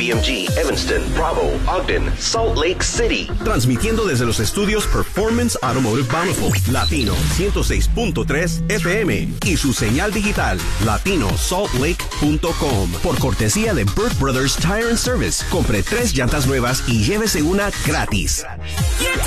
KPMG, Evanston, Bravo, Ogden, Salt Lake City. Transmitiendo desde los estudios Performance Automotive Bountiful, Latino 106.3 FM y su señal digital, latinosaltlake.com. Por cortesía de Burt Brothers Tire and Service, compre 3 llantas nuevas y llévese una gratis.